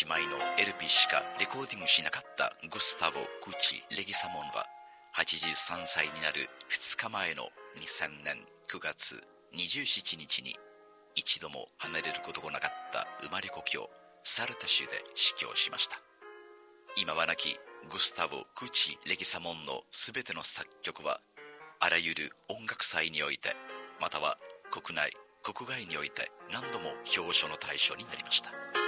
1枚の LP しかレコーディングしなかったグスタボ・クーチ・レギサモンは83歳になる2日前の2000年9月27日に一度も離れることがなかった生まれ故郷サルタ州で死去しました。今は亡きグスタボ・クーチ・レギサモンのすべての作曲はあらゆる音楽祭において、または国内国外において何度も表彰の対象になりました。